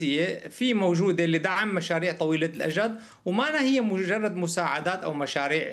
في موجودة لدعم مشاريع طويلة الأجد، وما هي مجرد مساعدات أو مشاريع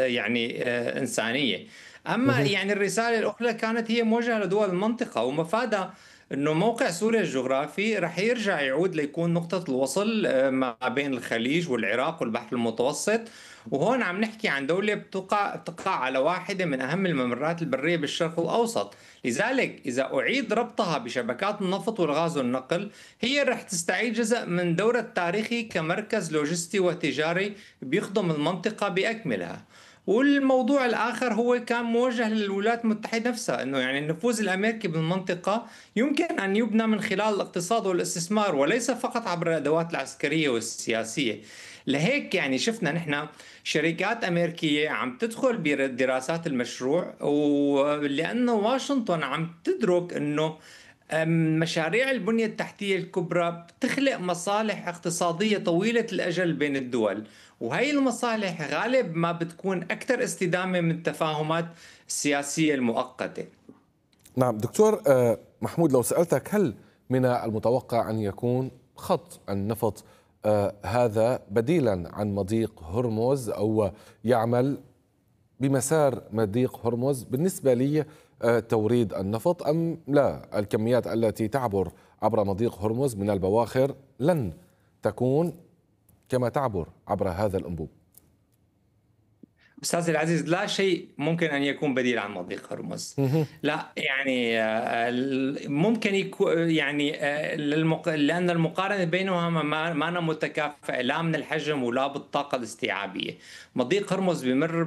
إنسانية. أما مهم. يعني الرسالة الأخرى كانت هي موجهة لدول المنطقة، ومفادها أنه موقع سوريا الجغرافي رح يرجع يعود ليكون نقطة الوصل ما بين الخليج والعراق والبحر المتوسط. وهون عم نحكي عن دولة بتقع على واحدة من أهم الممرات البرية بالشرق الأوسط. لذلك إذا أعيد ربطها بشبكات النفط والغاز والنقل، هي رح تستعيد جزء من دورها التاريخي كمركز لوجستي وتجاري بيخدم المنطقة بأكملها. والموضوع الآخر هو كان موجه للولايات المتحدة نفسها، أنه يعني النفوذ الأمريكي بالمنطقة يمكن أن يبنى من خلال الاقتصاد والاستثمار، وليس فقط عبر الأدوات العسكرية والسياسية. لهيك يعني شفنا نحن شركات أمريكية عم تدخل بدراسات المشروع، ولأنه واشنطن عم تدرك أنه مشاريع البنية التحتية الكبرى بتخلق مصالح اقتصادية طويلة الأجل بين الدول، وهي المصالح غالب ما بتكون أكثر استدامة من التفاهمات السياسية المؤقتة. نعم دكتور محمود، لو سألتك هل من المتوقع أن يكون خط النفط هذا بديلا عن مضيق هرمز أو يعمل بمسار مضيق هرمز بالنسبة لي توريد النفط، أم لا الكميات التي تعبر عبر مضيق هرمز من البواخر لن تكون كما تعبر عبر هذا الأنبوب؟ أستاذي العزيز، لا شيء ممكن أن يكون بديل عن مضيق هرمز. مهم. لا يعني ممكن يكون يعني لأن المقارنة بينهما ما أنا متكافئة لا من الحجم ولا بالطاقة الاستيعابية. مضيق هرمز بمر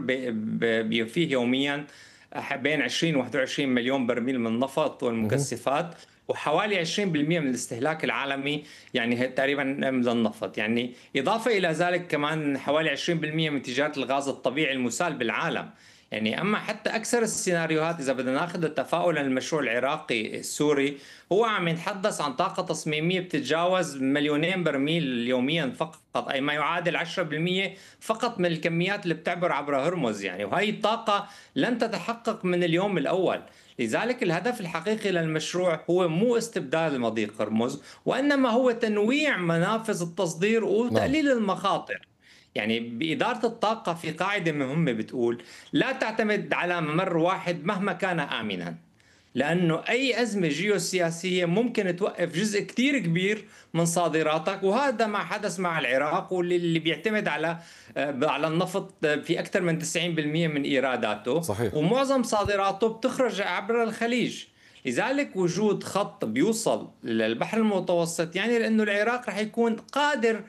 فيه يوميا بين 20 و 21 مليون برميل من النفط مهم. والمكثفات، وحوالي 20% من الاستهلاك العالمي يعني تقريبا من النفط. يعني إضافة إلى ذلك كمان حوالي 20% من تجارة الغاز الطبيعي المسال بالعالم. يعني أما حتى أكثر السيناريوهات إذا بدنا ناخذ تفاؤلا المشروع العراقي السوري، هو عم يتحدث عن طاقة تصميمية بتتجاوز مليونين برميل يوميا فقط، أي ما يعادل 10% فقط من الكميات اللي بتعبر عبر هرمز. يعني وهي الطاقة لن تتحقق من اليوم الأول. لذلك الهدف الحقيقي للمشروع هو مو استبدال مضيق هرمز، وإنما هو تنويع منافذ التصدير نعم. وتقليل المخاطر. يعني بإدارة الطاقة في قاعدة مهمة بتقول: لا تعتمد على ممر واحد مهما كان آمنا، لأنه أي أزمة جيوسياسية ممكن توقف جزء كتير كبير من صادراتك. وهذا ما حدث مع العراق، واللي بيعتمد على النفط في أكثر من 90% من إيراداته، صحيح. ومعظم صادراته بتخرج عبر الخليج. لذلك وجود خط بيوصل للبحر المتوسط يعني لأنه العراق رح يكون قادر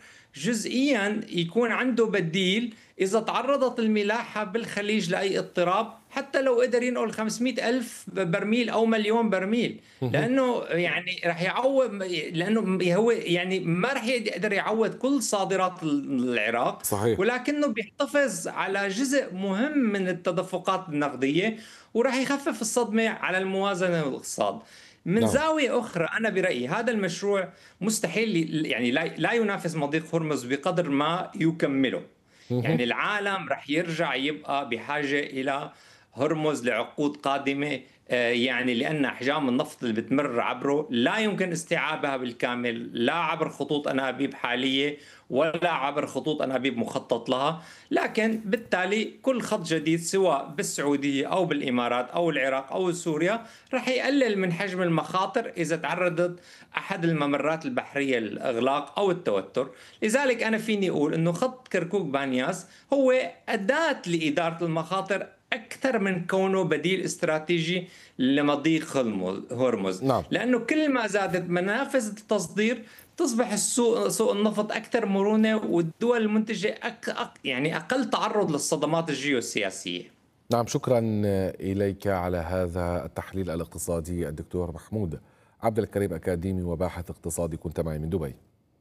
جزئيا يكون عنده بديل إذا تعرضت الملاحة بالخليج لأي اضطراب، حتى لو قدر ينقل 500 ألف برميل أو مليون برميل. مهم. لأنه يعني رح يعوض، لأنه هو يعني ما رح يقدر يعوض كل صادرات العراق، صحيح. ولكنه بيحتفظ على جزء مهم من التدفقات النقدية، ورح يخفف الصدمة على الموازنة والاقتصاد. من نعم. زاوية أخرى أنا برأيي هذا المشروع مستحيل يعني لا ينافس مضيق هرمز بقدر ما يكمله. مهم. يعني العالم رح يرجع يبقى بحاجة إلى هرمز لعقود قادمة، يعني لأن أحجام النفط اللي بتمر عبره لا يمكن استيعابها بالكامل، لا عبر خطوط أنابيب حالية ولا عبر خطوط أنابيب مخطط لها. لكن بالتالي كل خط جديد سواء بالسعودية أو بالإمارات أو العراق أو سوريا رح يقلل من حجم المخاطر إذا تعرضت أحد الممرات البحرية للإغلاق أو التوتر. لذلك أنا فيني أقول أنه خط كركوك بانياس هو أداة لإدارة المخاطر أكثر من كونه بديل استراتيجي لمضيق هرمز. نعم. لأنه كل ما زادت منافذ التصدير تصبح سوق النفط أكثر مرونة، والدول المنتجة يعني أقل تعرض للصدمات الجيوسياسية. نعم، شكرا إليك على هذا التحليل الاقتصادي الدكتور محمود عبد الكريم، أكاديمي وباحث اقتصادي، كنت معي من دبي.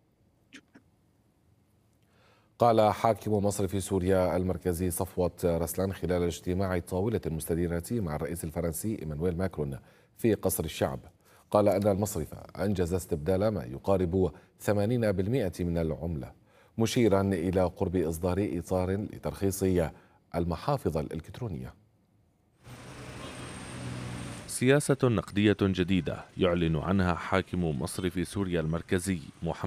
قال حاكم مصرف سوريا المركزي صفوة رسلان خلال اجتماع طاولة مستديرة مع الرئيس الفرنسي إيمانويل ماكرون في قصر الشعب، قال أن المصرف أنجز استبدال ما يقارب 80% من العملة، مشيرا إلى قرب إصدار إطار لترخيص المحافظ الإلكترونية. سياسة نقدية جديدة يعلن عنها حاكم مصرف سوريا المركزي محمد